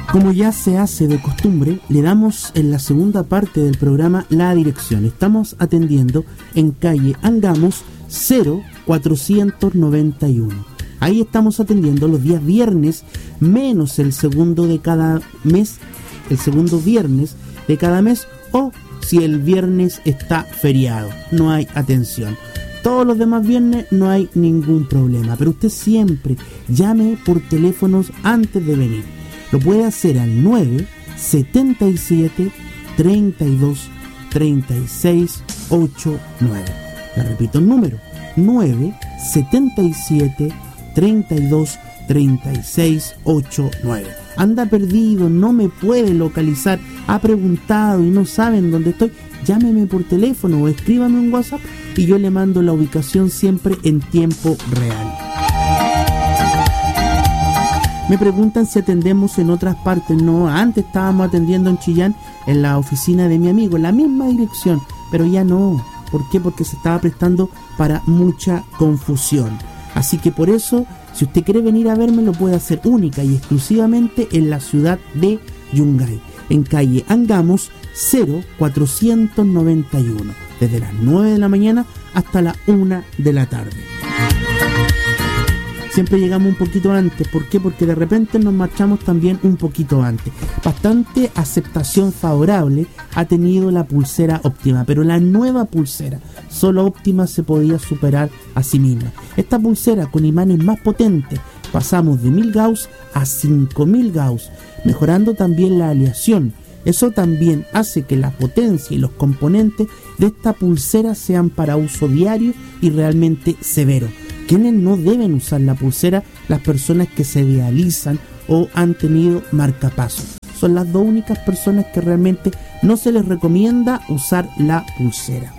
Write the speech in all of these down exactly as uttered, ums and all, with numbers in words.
Como ya se hace de costumbre, le damos en la segunda parte del programa la dirección. Estamos atendiendo en calle Angamos cero cuatrocientos noventa y uno. Ahí estamos atendiendo los días viernes, menos el segundo de cada mes, el segundo viernes de cada mes, o si el viernes está feriado, no hay atención. Todos los demás viernes no hay ningún problema, pero usted siempre llame por teléfonos antes de venir. Lo puede hacer al nueve setenta y siete treinta y dos treinta y seis ochenta y nueve. Le repito el número: nueve setenta y siete treinta y dos treinta y seis ochenta y nueve. Anda perdido, no me puede localizar, ha preguntado y no saben dónde estoy. Llámeme por teléfono o escríbame un WhatsApp y yo le mando la ubicación siempre en tiempo real. Me preguntan si atendemos en otras partes. No, antes estábamos atendiendo en Chillán, en la oficina de mi amigo, en la misma dirección, pero ya no. ¿Por qué? Porque se estaba prestando para mucha confusión. Así que por eso, si usted quiere venir a verme, lo puede hacer única y exclusivamente en la ciudad de Yungay, en calle Angamos cero cuatrocientos noventa y uno, desde las nueve de la mañana hasta la una de la tarde. Siempre llegamos un poquito antes. ¿Por qué? Porque de repente nos marchamos también un poquito antes. Bastante aceptación favorable ha tenido la pulsera óptima, pero la nueva pulsera solo óptima se podía superar a sí misma. Esta pulsera con imanes más potentes, pasamos de mil Gauss a cinco mil Gauss, mejorando también la aleación. Eso también hace que la potencia y los componentes de esta pulsera sean para uso diario y realmente severo. ¿Quiénes no deben usar la pulsera? Las personas que se dializan o han tenido marcapasos. Son las dos únicas personas que realmente no se les recomienda usar la pulsera.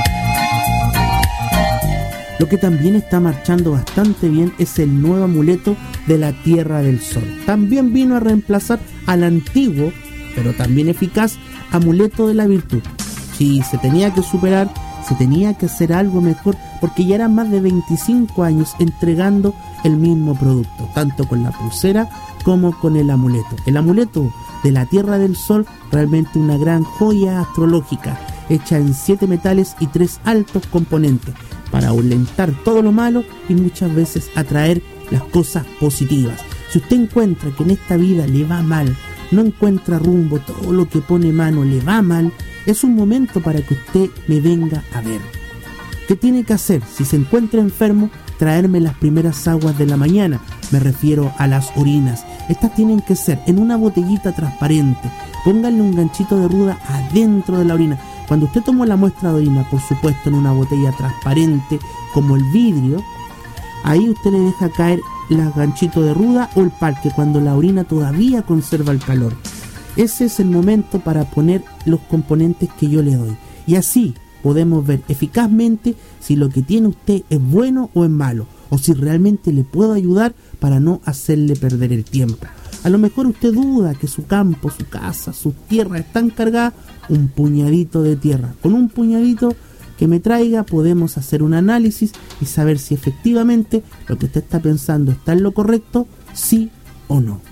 Lo que también está marchando bastante bien es el nuevo amuleto de la Tierra del Sol. También vino a reemplazar al antiguo, pero también eficaz, amuleto de la virtud. Si se tenía que superar, se tenía que hacer algo mejor, porque ya eran más de veinticinco años entregando el mismo producto, tanto con la pulsera como con el amuleto. El amuleto de la Tierra del Sol, realmente una gran joya astrológica, hecha en siete metales y tres altos componentes, para ahuyentar todo lo malo y muchas veces atraer las cosas positivas. Si usted encuentra que en esta vida le va mal, no encuentra rumbo, todo lo que pone mano le va mal, es un momento para que usted me venga a ver. ¿Qué tiene que hacer? Si se encuentra enfermo, traerme las primeras aguas de la mañana. Me refiero a las orinas. Estas tienen que ser en una botellita transparente. Pónganle un ganchito de ruda adentro de la orina. Cuando usted toma la muestra de orina, por supuesto en una botella transparente como el vidrio, ahí usted le deja caer el ganchito de ruda o el parque cuando la orina todavía conserva el calor. Ese es el momento para poner los componentes que yo le doy. Y así podemos ver eficazmente si lo que tiene usted es bueno o es malo, o si realmente le puedo ayudar para no hacerle perder el tiempo. A lo mejor usted duda que su campo, su casa, sus tierras están cargadas. Un puñadito de tierra, con un puñadito que me traiga, podemos hacer un análisis y saber si efectivamente lo que usted está pensando está en lo correcto, sí o no.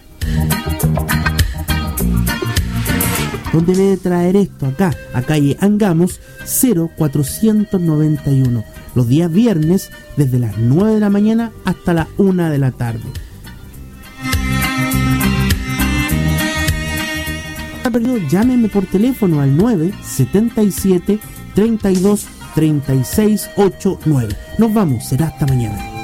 ¿Dónde debe traer esto? Acá, a calle Angamos cero cuatrocientos noventa y uno, los días viernes desde las nueve de la mañana hasta la una de la tarde. Perdido, llámeme por teléfono al nueve setenta y siete treinta y dos treinta y seis ochenta y nueve. Nos vamos, será hasta mañana.